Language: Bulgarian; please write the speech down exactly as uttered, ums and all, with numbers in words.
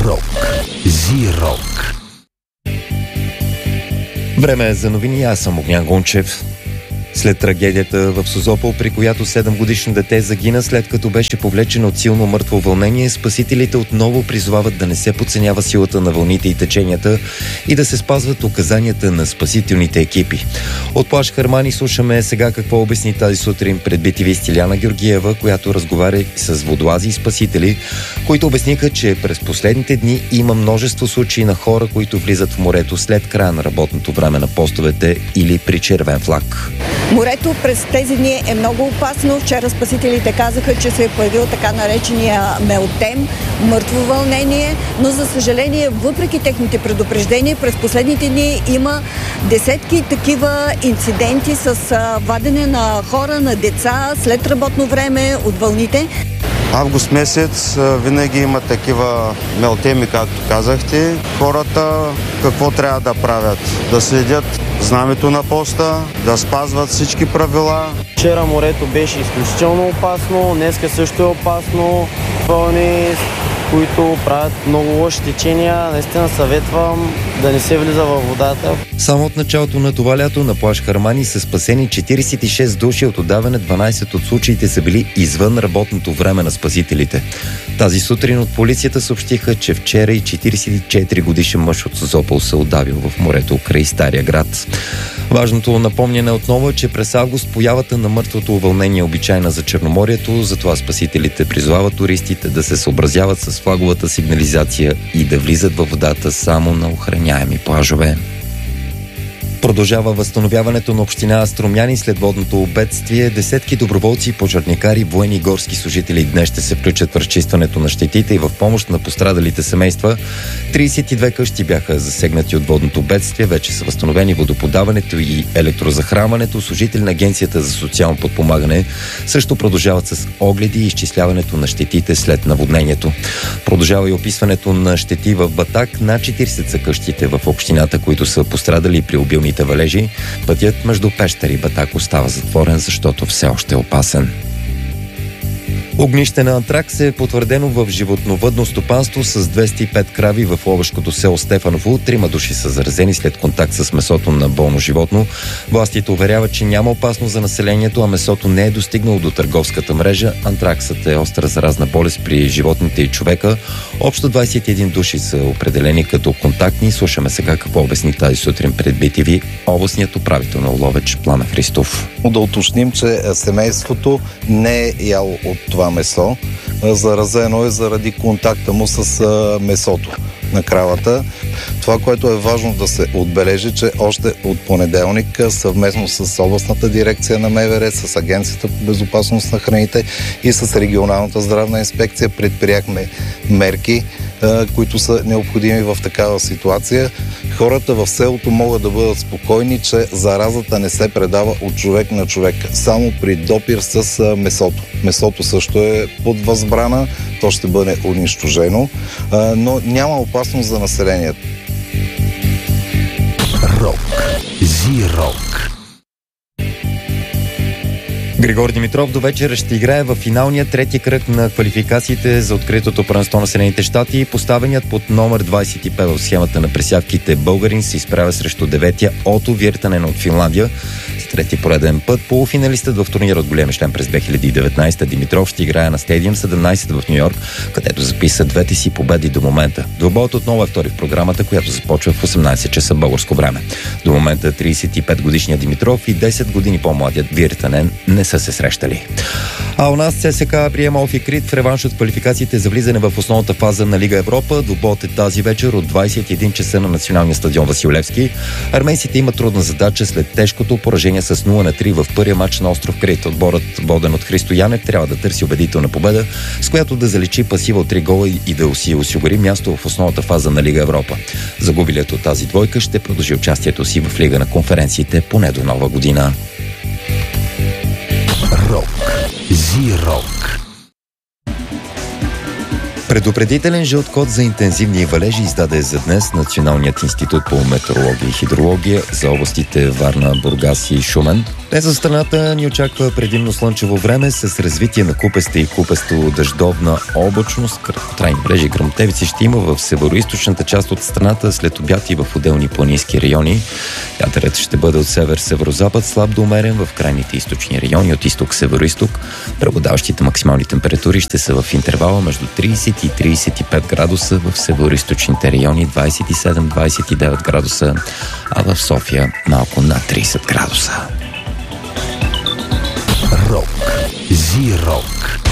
Рок. Зи-рок. Време е за новини. Аз съм Огнян Гунчев. След трагедията в Созопол, при която седемгодишно дете загина след като беше повлечено от силно мъртво вълнение, спасителите отново призовават да не се подценява силата на вълните и теченията и да се спазват указанията на спасителните екипи. От плаж Хармани слушаме сега какво обясни тази сутрин пред би ти ви Стиляна Георгиева, която разговаря с водолази и спасители, които обясниха, че през последните дни има множество случаи на хора, които влизат в морето след края на работното време на постовете или при червен флаг. Морето през тези дни е много опасно. Вчера спасителите казаха, че се е появил така наречения мелтем, мъртво вълнение, но за съжаление, въпреки техните предупреждения, през последните дни има десетки такива инциденти с вадене на хора, на деца след работно време от вълните. Август месец винаги има такива мелтеми, както казахте. Хората какво трябва да правят? Да следят знамето на поста, да спазват всички правила. Вчера морето беше изключително опасно, днеска също е опасно. Вълни, които правят много лоши течения, наистина съветвам да не се влиза във водата. Само от началото на това лято на плаж Хармани са спасени четиридесет и шест души, от отдаване дванадесет от случаите са били извън работното време на спасителите. Тази сутрин от полицията съобщиха, че вчера и четиридесет и четири годишен мъж от Созопол се удавил в морето край Стария град. Важното напомняне отново е, че през август появата на мъртвото вълнение е обичайна за Черноморието, затова спасителите призовават туристите да се съобразяват с флаговата сигнализация и да влизат във водата само на охраняеми плажове. Продължава възстановяването на община Струмяни след водното бедствие. Десетки доброволци, пожарникари, военни и горски служители днес ще се включат в разчистването на щетите и в помощ на пострадалите семейства. тридесет и две къщи бяха засегнати от водното бедствие. Вече са възстановени водоподаването и електрозахранването. Служители на Агенцията за социално подпомагане също продължават с огледи и изчисляването на щетите след наводнението. Продължава и описването на щети в Батак. Над четиридесет са къщите в общината, които са пострадали при обилни валежи. Пътят между Пещера и Батак остава затворен, защото все още е опасен. Огнище на антракс е потвърдено в животновъдно стопанство с двеста и пет крави в ловешкото село Стефаново. Трима души са заразени след контакт с месото на болно животно. Властите уверяват, че няма опасност за населението, а месото не е достигнало до търговската мрежа. Антраксът е остра заразна болест при животните и човека. Общо двадесет и един души са определени като контактни. Слушаме сега какво обясни тази сутрин пред би ти ви областният управител на Ловеч Пламен Христов. Да уточним, че семейството не е яло от това месо. Заразено е заради контакта му с месото на кравата. Това, което е важно да се отбележи, че още от понеделник съвместно с областната дирекция на МВР, с Агенцията по безопасност на храните и с регионалната здравна инспекция предприехме мерки, които са необходими в такава ситуация. Хората в селото могат да бъдат спокойни, че заразата не се предава от човек на човек, само при допир с месото. Месото също е под възбрана, то ще бъде унищожено, но няма опасност за населението. Рок. Зи-рок. Григор Димитров до вечера ще играе в финалния трети кръг на квалификациите за откритото първенство на Съединените щати. Поставеният под номер двадесет и пет в схемата на пресявките българин се изправя срещу деветия Ото Виртанен от Финландия. С трети пореден път полуфиналистът в турнира от големия шлем през две хиляди и деветнадесета Димитров ще играе на Стадиум седемнадесет в Ню-Йорк, където записа двете си победи до момента. Двубоят отново е втори в програмата, която започва в осемнадесет часа българско време. До момента тридесет и пет годишният Димитров и десет години по-младият Виртанен не са се срещали. А у нас ЦСКА приема Офикрит в реванш от квалификациите за влизане в основната фаза на Лига Европа. Двубоят е тази вечер от двадесет и един часа на националния стадион Васил Левски. Армейците имат трудна задача след тежкото поражение с нула на три в първия матч на остров Крит. Отборът, воден от Христо Янев, трябва да търси убедителна победа, с която да заличи пасива от три гола и да си осигури място в основната фаза на Лига Европа. Загубилият от тази двойка ще продължи участието си в Лига на конференциите поне до нова година. Рок. Зи-рок. Предупредителен жълт код за интензивни валежи издаде за днес Националният институт по метеорология и хидрология за областите Варна, Бургас и Шумен. Днес за страната ни очаква предимно слънчево време с развитие на купеста и купесто-дъждовна облачност. Краткотрайни валежи и гръмотевици ще има в североизточната част от страната, след обяд и в отделни планински райони. Вятърът ще бъде от север-северозапад, слаб до умерен в крайните източни райони, от изток-североизток. Преобладаващите максимални температури ще са в интервала между трийсет и трийсет и пет градуса, в североизточните райони двайсет и седем до двайсет и девет градуса, а в София малко над трийсет градуса. Рок. Зи-рок.